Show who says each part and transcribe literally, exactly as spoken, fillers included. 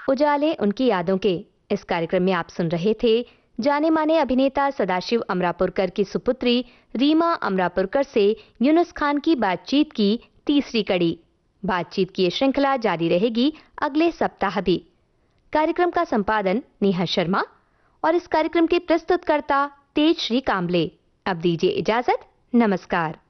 Speaker 1: उजाले उनकी यादों के। इस कार्यक्रम में आप सुन रहे थे जाने माने अभिनेता सदाशिव अमरापुरकर की सुपुत्री रीमा अमरापुरकर से यूनुस खान की बातचीत की तीसरी कड़ी। बातचीत की ये श्रृंखला जारी रहेगी अगले सप्ताह भी। कार्यक्रम का संपादन नेहा शर्मा और इस कार्यक्रम के प्रस्तुतकर्ता तेज श्री कांबले। अब दीजिए इजाजत, नमस्कार।